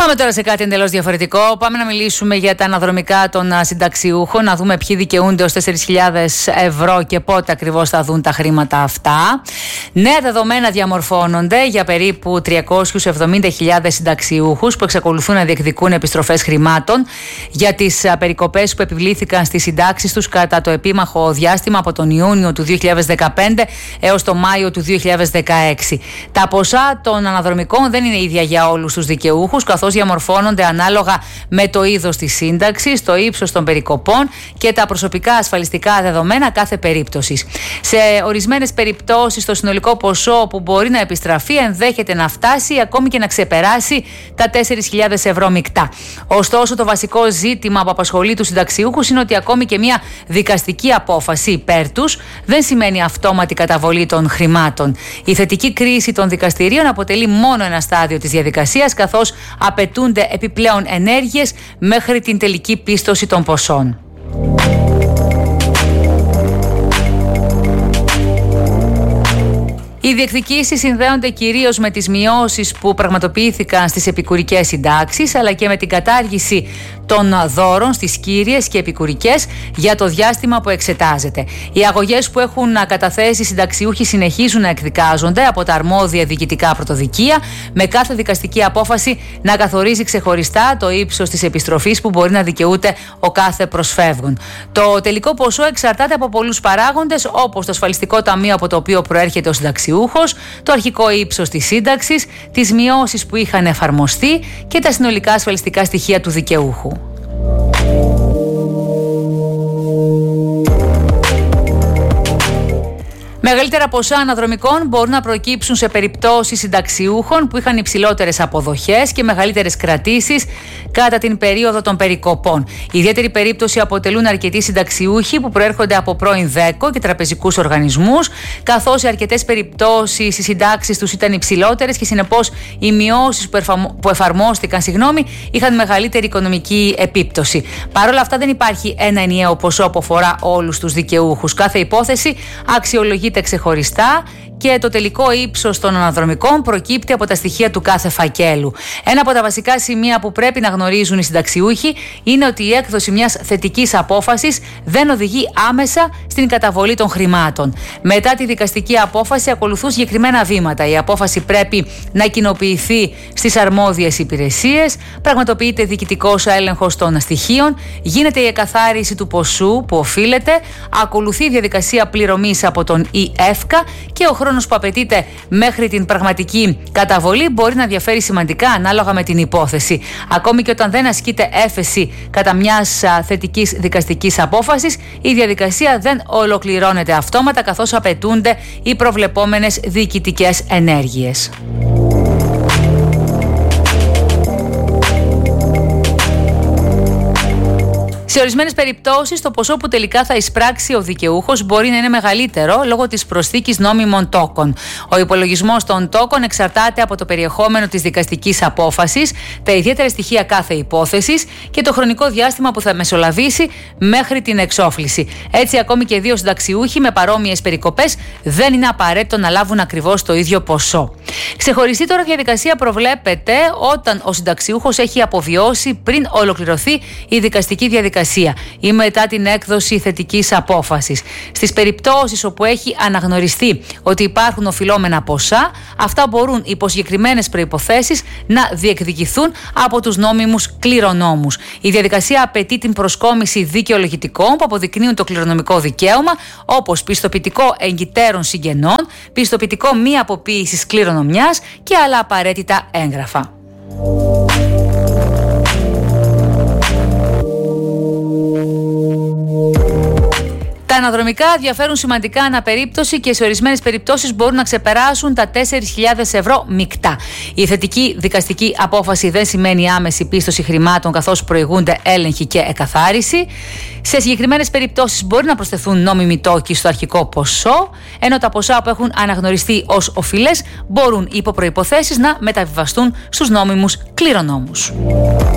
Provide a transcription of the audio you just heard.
Πάμε τώρα σε κάτι εντελώς διαφορετικό. Πάμε να μιλήσουμε για τα αναδρομικά των συνταξιούχων, να δούμε ποιοι δικαιούνται ως 4.000 ευρώ και πότε ακριβώς θα δουν τα χρήματα αυτά. Νέα δεδομένα διαμορφώνονται για περίπου 370.000 συνταξιούχους που εξακολουθούν να διεκδικούν επιστροφές χρημάτων για τις περικοπές που επιβλήθηκαν στις συντάξεις τους κατά το επίμαχο διάστημα από τον Ιούνιο του 2015 έως τον Μάιο του 2016. Τα ποσά των αναδρομικών δεν είναι ίδια για όλους τους δικαιούχους, καθώς διαμορφώνονται ανάλογα με το είδος της σύνταξης, το ύψος των περικοπών και τα προσωπικά ασφαλιστικά δεδομένα κάθε περίπτωσης. Σε ορισμένες περιπτώσεις, το συνολικό ποσό που μπορεί να επιστραφεί ενδέχεται να φτάσει ακόμη και να ξεπεράσει τα 4.000 ευρώ μεικτά. Ωστόσο, το βασικό ζήτημα που απασχολεί τους συνταξιούχους είναι ότι ακόμη και μια δικαστική απόφαση υπέρ τους δεν σημαίνει αυτόματη καταβολή των χρημάτων. Η θετική κρίση των δικαστηρίων αποτελεί μόνο ένα στάδιο της διαδικασίας, καθώς απαιτούνται επιπλέον ενέργειες μέχρι την τελική πίστοση των ποσών. Οι διεκδικήσεις συνδέονται κυρίως με τις μειώσεις που πραγματοποιήθηκαν στις επικουρικές συντάξεις, αλλά και με την κατάργηση των δώρων στις κύριες και επικουρικές για το διάστημα που εξετάζεται. Οι αγωγές που έχουν καταθέσει οι συνταξιούχοι συνεχίζουν να εκδικάζονται από τα αρμόδια διοικητικά πρωτοδικεία, με κάθε δικαστική απόφαση να καθορίζει ξεχωριστά το ύψος της επιστροφής που μπορεί να δικαιούται ο κάθε προσφεύγων. Το τελικό ποσό εξαρτάται από πολλούς παράγοντες, όπως το ασφαλιστικό ταμείο από το οποίο προέρχεται ο συνταξιούχος, το αρχικό ύψος της σύνταξης, τις μειώσεις που είχαν εφαρμοστεί και τα συνολικά ασφαλιστικά στοιχεία του δικαιούχου. Μεγαλύτερα ποσά αναδρομικών μπορούν να προκύψουν σε περιπτώσεις συνταξιούχων που είχαν υψηλότερες αποδοχές και μεγαλύτερες κρατήσεις κατά την περίοδο των περικοπών. Ιδιαίτερη περίπτωση αποτελούν αρκετοί συνταξιούχοι που προέρχονται από πρώην ΔΕΚΟ και τραπεζικούς οργανισμούς, καθώς σε αρκετές περιπτώσεις οι συντάξεις τους ήταν υψηλότερες και συνεπώς οι μειώσεις που εφαρμόστηκαν είχαν μεγαλύτερη οικονομική επίπτωση. Παρ' όλα αυτά, δεν υπάρχει ένα ενιαίο ποσό που αφορά όλους τους δικαιούχους. Κάθε υπόθεση αξιολογείται ξεχωριστά και το τελικό ύψος των αναδρομικών προκύπτει από τα στοιχεία του κάθε φακέλου. Ένα από τα βασικά σημεία που πρέπει να γνωρίζουν οι συνταξιούχοι είναι ότι η έκδοση μιας θετικής απόφασης δεν οδηγεί άμεσα στην καταβολή των χρημάτων. Μετά τη δικαστική απόφαση ακολουθούν συγκεκριμένα βήματα. Η απόφαση πρέπει να κοινοποιηθεί στις αρμόδιες υπηρεσίες, πραγματοποιείται διοικητικός έλεγχος των στοιχείων, γίνεται η εκαθάριση του ποσού που οφείλεται, ακολουθεί η διαδικασία πληρωμής από τον ΕΦΚΑ και ο χρόνος που απαιτείται μέχρι την πραγματική καταβολή μπορεί να διαφέρει σημαντικά ανάλογα με την υπόθεση. Ακόμη και όταν δεν ασκείται έφεση κατά μιας θετικής δικαστικής απόφασης, η διαδικασία δεν ολοκληρώνεται αυτόματα, καθώς απαιτούνται οι προβλεπόμενες διοικητικές ενέργειες. Σε ορισμένες περιπτώσεις, το ποσό που τελικά θα εισπράξει ο δικαιούχος μπορεί να είναι μεγαλύτερο λόγω της προσθήκης νόμιμων τόκων. Ο υπολογισμός των τόκων εξαρτάται από το περιεχόμενο της δικαστικής απόφασης, τα ιδιαίτερα στοιχεία κάθε υπόθεσης και το χρονικό διάστημα που θα μεσολαβήσει μέχρι την εξόφληση. Έτσι, ακόμη και δύο συνταξιούχοι με παρόμοιες περικοπές δεν είναι απαραίτητο να λάβουν ακριβώς το ίδιο ποσό. Ξεχωριστή τώρα διαδικασία προβλέπεται όταν ο συνταξιούχος έχει αποβιώσει πριν ολοκληρωθεί η δικαστική διαδικασία ή μετά την έκδοση θετικής απόφασης. Στις περιπτώσεις όπου έχει αναγνωριστεί ότι υπάρχουν οφειλόμενα ποσά, αυτά μπορούν υπό συγκεκριμένες προϋποθέσεις να διεκδικηθούν από τους νόμιμους κληρονόμους. Η διαδικασία απαιτεί την προσκόμιση δικαιολογητικών που αποδεικνύουν το κληρονομικό δικαίωμα, όπως πιστοποιητικό εγκυτέρων συγγενών, πιστοποιητικό μη αποποίησης κληρονομιάς και άλλα απαραίτητα έγγραφα. Τα αναδρομικά διαφέρουν σημαντικά ανά περίπτωση και σε ορισμένες περιπτώσεις μπορούν να ξεπεράσουν τα 4.000 ευρώ μεικτά. Η θετική δικαστική απόφαση δεν σημαίνει άμεση πίστοση χρημάτων, καθώς προηγούνται έλεγχοι και εκαθάριση. Σε συγκεκριμένες περιπτώσεις μπορεί να προσθεθούν νόμιμοι τόκοι στο αρχικό ποσό, ενώ τα ποσά που έχουν αναγνωριστεί ως οφειλές μπορούν υπό προϋποθέσεις να μεταβιβαστούν στους νόμιμους κληρονόμους.